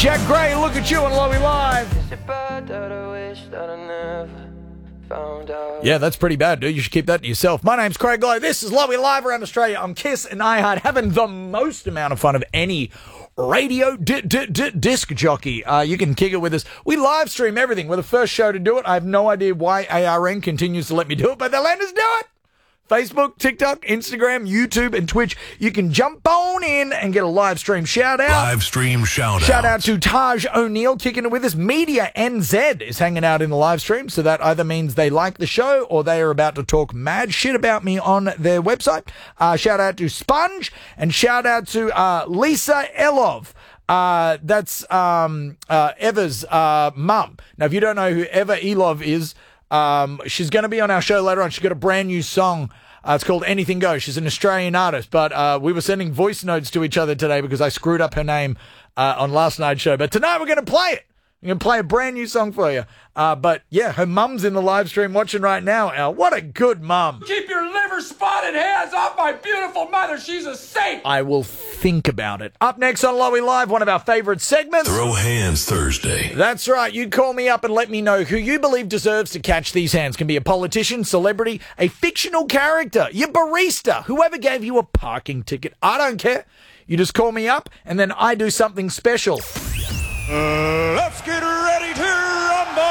Jack Gray, look at you on Lowy Live. Yeah, that's pretty bad, dude. You should keep that to yourself. My name's Craig Lowe. This is Lowy Live around Australia on Kiss and iHeart, having the most amount of fun of any radio disc jockey. You can kick it with us. We live stream everything. We're the first show to do it. I have no idea why ARN continues to let me do it, but they'll let us do it. Facebook, TikTok, Instagram, YouTube, and Twitch. You can jump on in and get a live stream shout out. Live stream shout out. Shout out to Taj O'Neill kicking it with us. Media NZ is hanging out in the live stream, so that either means they like the show or they are about to talk mad shit about me on their website. Shout out to Sponge and shout out to Lisa Elov. That's Eva's mum. Now, if you don't know who Eva Elov is, she's going to be on our show later on. She's got a brand new song. It's called Anything Goes. She's an Australian artist, but we were sending voice notes to each other today because I screwed up her name on last night's show. But tonight we're going to play it. I'm going to play a brand new song for you. But yeah, her mum's in the live stream watching right now, Al. What a good mum. Keep your liver-spotted hands off my beautiful mother. She's a saint. I will think about it. Up next on Lowy Live, one of our favorite segments. Throw Hands Thursday. That's right. You call me up and let me know who you believe deserves to catch these hands. Can be a politician, celebrity, a fictional character, your barista, whoever gave you a parking ticket. I don't care. You just call me up and then I do something special. Let's get ready to rumble!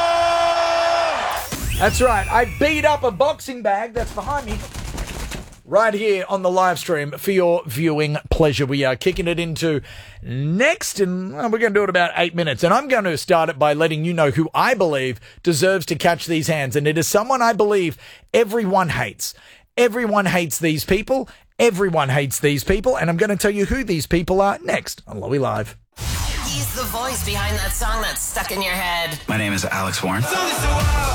That's right. I beat up a boxing bag that's behind me right here on the live stream for your viewing pleasure. We are kicking it into next, and we're going to do it about 8 minutes. And I'm going to start it by letting you know who I believe deserves to catch these hands. And it is someone I believe everyone hates. Everyone hates these people. Everyone hates these people. And I'm going to tell you who these people are next on Lowy Live. He's the voice behind that song that's stuck in your head. My name is Alex Warren.